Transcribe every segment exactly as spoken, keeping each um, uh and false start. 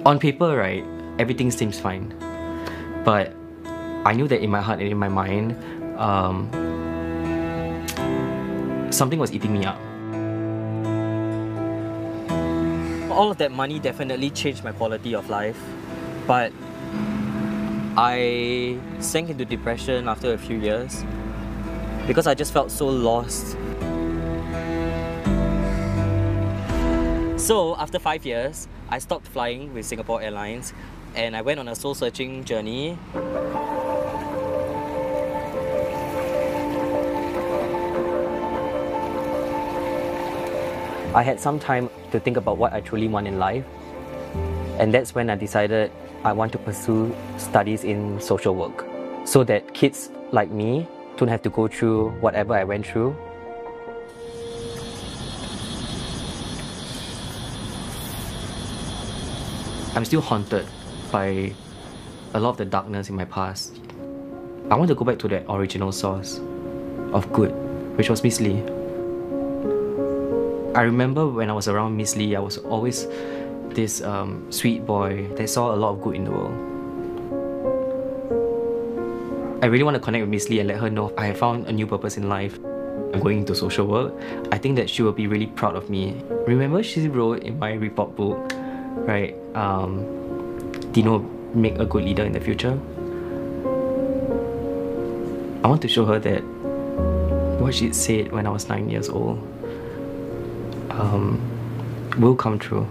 On paper, right, everything seems fine. But I knew that in my heart and in my mind, um, something was eating me up. All of that money definitely changed my quality of life, but I sank into depression after a few years because I just felt so lost. So after five years, I stopped flying with Singapore Airlines and I went on a soul-searching journey. I had some time to think about what I truly want in life, and that's when I decided I want to pursue studies in social work so that kids like me don't have to go through whatever I went through. I'm still haunted by a lot of the darkness in my past. I want to go back to that original source of good, which was Miss Lee. I remember when I was around Miss Lee, I was always this um, sweet boy that saw a lot of good in the world. I really want to connect with Miss Lee and let her know I have found a new purpose in life. I'm going into social work. I think that she will be really proud of me. Remember she wrote in my report book, right, um, Dino make a good leader in the future? I want to show her that what she said when I was nine years old um, will come true.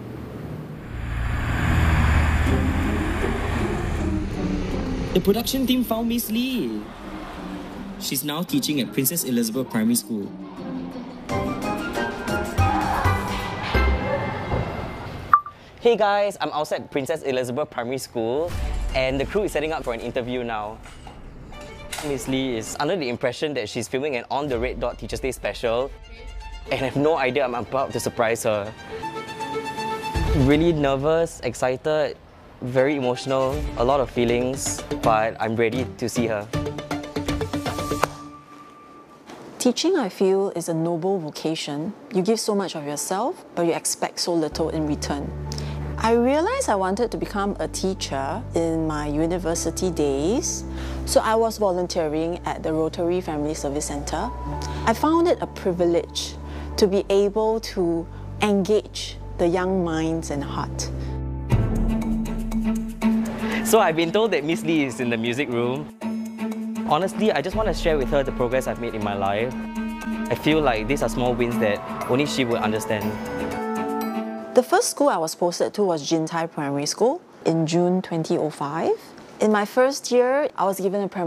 The production team found Miss Lee. She's now teaching at Princess Elizabeth Primary School. Hey guys, I'm outside Princess Elizabeth Primary School and the crew is setting up for an interview now. Miss Lee is under the impression that she's filming an On the Red Dot Teachers' Day special and I have no idea I'm about to surprise her. Really nervous, excited, very emotional, a lot of feelings, but I'm ready to see her. Teaching, I feel, is a noble vocation. You give so much of yourself, but you expect so little in return. I realized I wanted to become a teacher in my university days, so I was volunteering at the Rotary Family Service Centre. I found it a privilege to be able to engage the young minds and heart. So I've been told that Miss Lee is in the music room. Honestly, I just want to share with her the progress I've made in my life. I feel like these are small wins that only she would understand. The first school I was posted to was Jin Tai Primary School in June twenty oh five. In my first year, I was given a